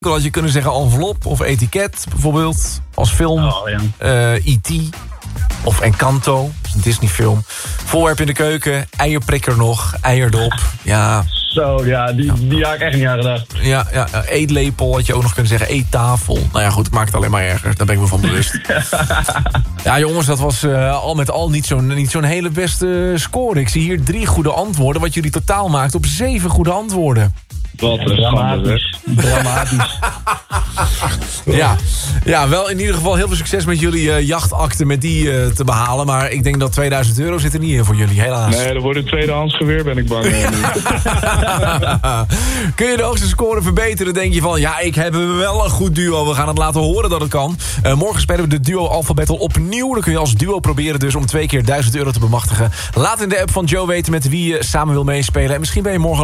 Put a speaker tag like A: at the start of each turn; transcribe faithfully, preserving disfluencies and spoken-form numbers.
A: Dan had je kunnen zeggen envelop of etiket bijvoorbeeld. Als film.
B: Oh, ja.
A: uh, E T of Encanto. Dat is een Disney film. Voorwerp in de keuken. Eierprikker nog. Eierdop. Ja.
B: Zo, ja, die, die had ik echt niet aan gedacht.
A: Ja, ja, eetlepel had je ook nog kunnen zeggen. Eettafel. Nou ja, goed, ik maak het alleen maar erger. Daar ben ik me van bewust. Ja, jongens, dat was uh, al met al niet zo'n niet zo'n hele beste score. Ik zie hier drie goede antwoorden. Wat jullie totaal maakt op zeven goede antwoorden.
B: Wat een dramatisch. Dramatisch.
A: Ja. ja, wel in ieder geval heel veel succes met jullie uh, jachtakte met die uh, te behalen. Maar ik denk dat tweeduizend euro zit er niet in voor jullie, helaas.
C: Nee, dat wordt een tweedehands geweer, ben ik bang.
A: Kun je de hoogste score verbeteren? Denk je van, ja, ik heb wel een goed duo. We gaan het laten horen dat het kan. Uh, morgen spelen we de Duo Alpha Battle opnieuw. Dan kun je als duo proberen dus om twee keer duizend euro te bemachtigen. Laat in de app van Joe weten met wie je samen wil meespelen. En misschien ben je morgen